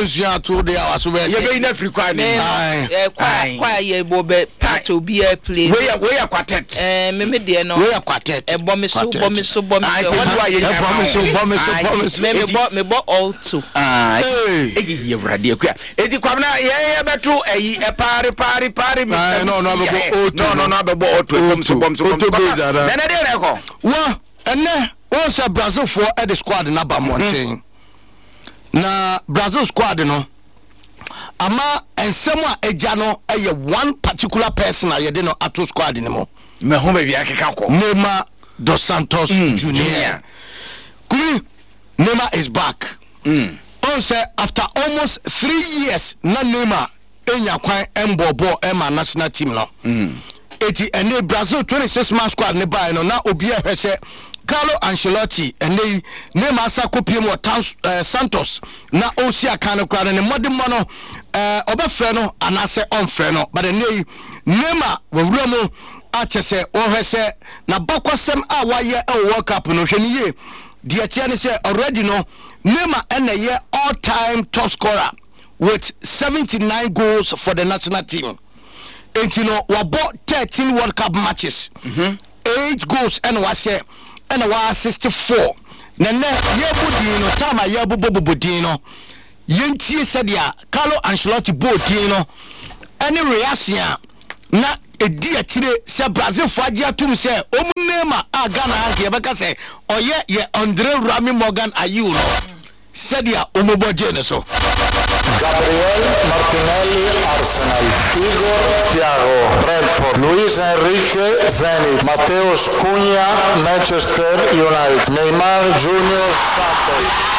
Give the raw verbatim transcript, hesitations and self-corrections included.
nsia to de a waso be ye be na free kwa me eh kwa kwa ye bo be part obi a play we ya we ya quartet eh me me de no we ya quartet e bo me so bo me so bo me so what do I bo me so bo me so bo me so me bo me bo alto ah eh ye wrade akua edi kwamna ye ye beto eyi e pare pare pare me no no be bo no no no be bo auto bom so bom so bom so na na de reko wa ene won say Brazil for e the squad na ba monten na Brazil squad no ama ensem a eja no eye one particular person a ye de no ato squad ni mo me ho be bia keka ko Neymar dos Santos mm, Junior kuri Neymar is back mm on say after almost three years na Neymar enya kwan embobo ema national team no mm eti ene Brazil twenty-six man squad ne buy no na obi a hwese Carlo Ancelotti ene Neymar sa kopiem wa uh, Santos na osi aka no kra ne modern mo no eh obefre no anase onfre no but ene Neymar wawura mu a chese o hwese na bakwasem a waye e World Cup no hwani ye de tia ne say already no Neymar ene ye all time top scorer with seventy-nine goals for the national team. And you know, we bought thirteen World Cup matches. Mhm. eight goals and was say and was sixty-four. Nene yebudino tama yebububudino. Yenti said ya Carlo Ancelotti bodino. Any reaction na edia chire se Brazil fagia tum se omunema a Ghana anke beka se oye ye Andre Rami Morgan ayu no. Said ya omoboje ne so. Gabriel Martinelli, Arsenal. Igor Thiago, Brentford. Luis Enrique, Zenit. Mateus Cunha, Manchester United. Neymar Junior, Santos.